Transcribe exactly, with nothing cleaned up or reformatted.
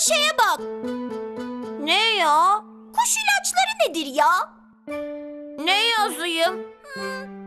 şeye bak. Ne ya? Kuş ilaçları nedir ya? Ne yazayım? Hmm,